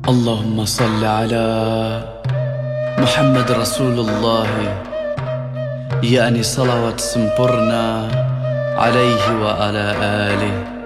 اللهم صل على محمد رسول الله، يعني صلوات سنبرنا عليه وعلى آله.